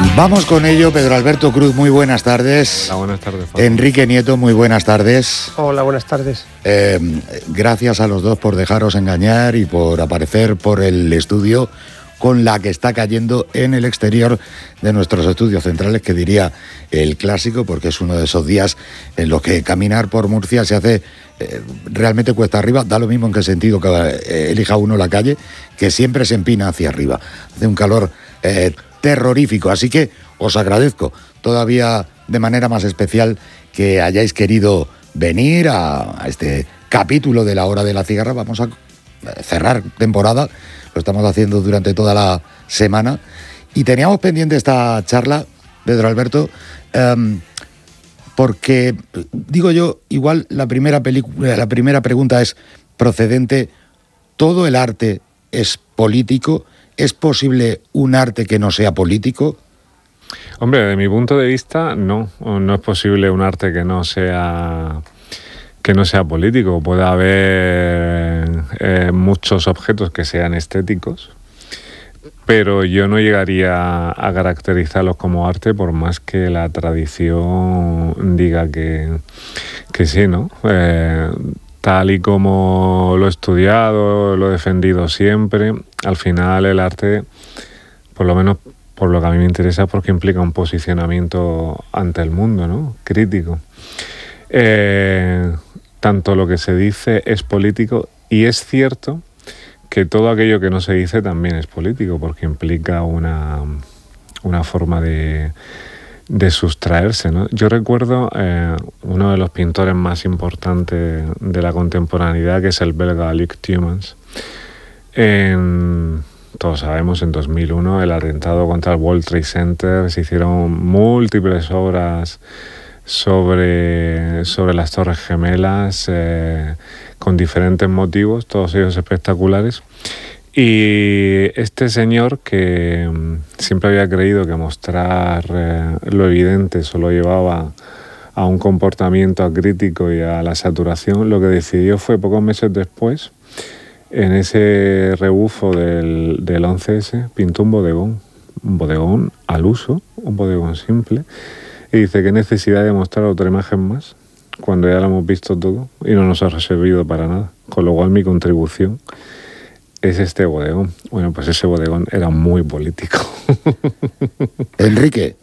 Vamos con ello. Pedro Alberto Cruz, muy buenas tardes. Hola, buenas tardes, Fabio. Enrique Nieto, muy buenas tardes. Hola, buenas tardes. Gracias a los dos por dejaros engañar y por aparecer por el estudio con la que está cayendo en el exterior de nuestros estudios centrales, que diría el clásico, porque es uno de esos días en los que caminar por Murcia se hace realmente cuesta arriba. Da lo mismo en qué sentido que elija uno la calle, que siempre se empina hacia arriba. Hace un calor terrorífico, así que os agradezco todavía de manera más especial que hayáis querido venir a este capítulo de la Hora de la Cigarra. Vamos a cerrar temporada, lo estamos haciendo durante toda la semana y teníamos pendiente esta charla, Pedro Alberto, porque, digo yo, igual la primera pregunta es procedente. ¿Todo el arte es político? ¿Es posible un arte que no sea político? Hombre, de mi punto de vista, no es posible un arte que no sea político. Puede haber muchos objetos que sean estéticos, pero yo no llegaría a caracterizarlos como arte por más que la tradición diga que sí, ¿no? Tal y como lo he estudiado, lo he defendido siempre, al final el arte, por lo menos por lo que a mí me interesa, porque implica un posicionamiento ante el mundo, ¿no? Crítico. Tanto lo que se dice es político, y es cierto que todo aquello que no se dice también es político, porque implica una forma de sustraerse, ¿no? Yo recuerdo uno de los pintores más importantes de la contemporaneidad, que es el belga Luc Tuymans. Todos sabemos, en 2001, el atentado contra el World Trade Center, se hicieron múltiples obras sobre las Torres Gemelas, con diferentes motivos, todos ellos espectaculares. Y este señor, que siempre había creído que mostrar lo evidente solo llevaba a un comportamiento acrítico y a la saturación, lo que decidió fue, pocos meses después, en ese rebufo del 11S, pintó un bodegón al uso, un bodegón simple, y dice: ¿qué necesidad de mostrar otra imagen más cuando ya lo hemos visto todo y no nos ha servido para nada? Con lo cual mi contribución es este bodegón. Bueno, pues ese bodegón era muy político. Enrique,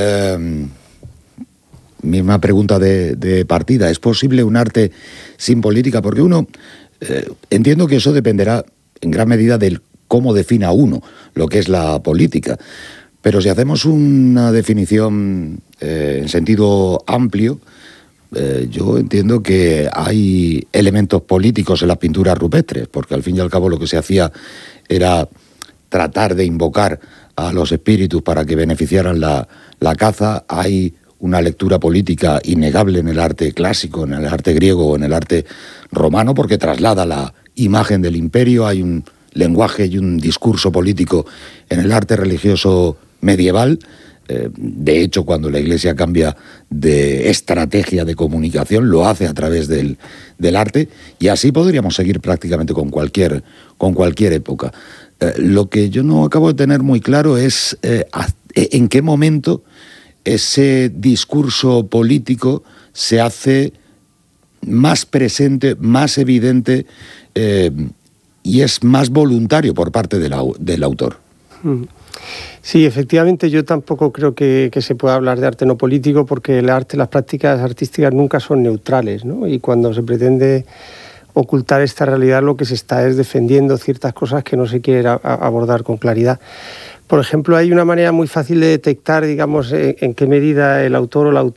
misma pregunta de partida. ¿Es posible un arte sin política? Porque uno, entiendo que eso dependerá en gran medida del cómo defina uno lo que es la política. Pero si hacemos una definición en sentido amplio, yo entiendo que hay elementos políticos en las pinturas rupestres, porque al fin y al cabo lo que se hacía era tratar de invocar a los espíritus para que beneficiaran la caza. Hay una lectura política innegable en el arte clásico, en el arte griego o en el arte romano, porque traslada la imagen del imperio. Hay un lenguaje y un discurso político en el arte religioso medieval. De hecho, cuando la Iglesia cambia de estrategia de comunicación, lo hace a través del arte, y así podríamos seguir prácticamente con cualquier época. Lo que yo no acabo de tener muy claro es en qué momento ese discurso político se hace más presente, más evidente, y es más voluntario por parte del autor. Sí, efectivamente, yo tampoco creo que se pueda hablar de arte no político, porque el arte, las prácticas artísticas nunca son neutrales, ¿no? Y cuando se pretende ocultar esta realidad, lo que se está es defendiendo ciertas cosas que no se quiere abordar con claridad. Por ejemplo, hay una manera muy fácil de detectar, digamos, en qué medida el autor o la